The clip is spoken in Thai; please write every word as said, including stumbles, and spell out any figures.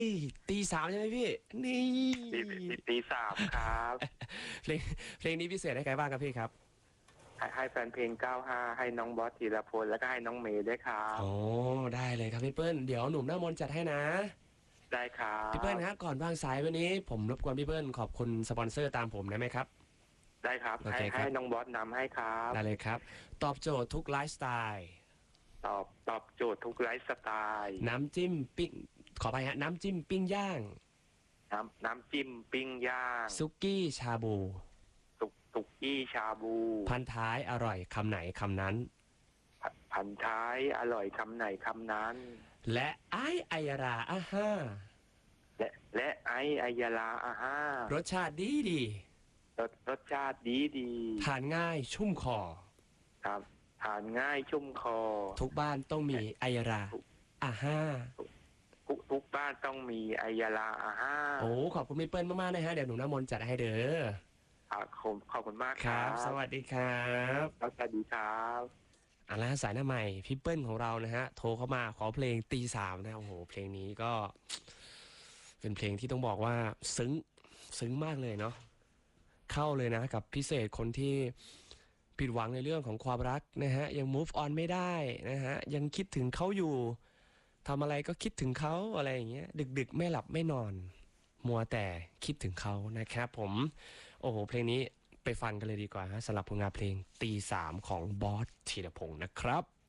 ตีสามใช่ไหมพี่นี่ตีตีตีสามครับเพลงเพลงนี้พิเศษให้ใครบ้างครับพี่ครับให้ให้แฟนเพลงเก้าห้าให้น้องบอสธีรพลแล้วก็ให้น้องเมย์ด้วยครับโอ้ได้เลยครับพี่เปิ้ลเดี๋ยวหนุ่มหน้ามนต์จัดให้นะได้ครัพี่เปิ้ลบครับก่อนวางสายวันนี้ผมรบกวนพี่เปิ้ลขอบคุณสปอนเซอร์ตามผมได้ไหมครับได้ครับโอให้เคครับให้น้องบอสนำให้ครับได้เลยครับตอบโจทย์ทุกไลฟ์สไตล์ตอบตอบโจทย์ทุกไลฟ์สไตล์น้ำจิ้มปิ้งขอไปฮะน้ำจิ้มปิ้งย่างน้ำน้ำจิ้มปิ้งย่างซุกี้ชาบูตุกตุกกี้ชาบูพันท้ายอร่อยคำไหนคำนั้นผพันท้ายอร่อยคำไหนคำนั้นและไอไอยาราอาห้าและและไอไอยาลาอาห้ารสชาติดีดีรสรสชาติดีดีทานง่ายชุ่มคอครับทานง่ายชุ่มคอทุกบ้านต้องมีไอยาราอาห้าทุกทุกบ้านต้องมีไอยาลาอาห้าโอ้ขอบคุณพี่เปิ้ลมากๆนะฮะเดี๋ยวหนูน้ำมนต์จัดให้เด้อครับขอบขอบคุณมากครัครับบสวัสดีครับสวัสดีครับอ่ะแล้วสายหน้าใหม่พี่เปิ้ลของเรานะฮะโทรเข้ามาขอเพลงตีสามนะโอ้โหเพลงนี้ก็ เป็นเพลงที่ต้องบอกว่าซึ้งซึ้งมากเลยเนาะเข้าเลยนะกับพิเศษคนที่ผิดหวังในเรื่องของความรักนะฮะยัง move on ไม่ได้นะฮะยังคิดถึงเขาอยู่ทำอะไรก็คิดถึงเขาอะไรอย่างเงี้ยดึกๆไม่หลับไม่นอนมัวแต่คิดถึงเขานะครับผมโอ้โหเพลงนี้ไปฟังกันเลยดีกว่าฮะสำหรับผลงานเพลงตีสามของบอสธีรพงศ์นะครับ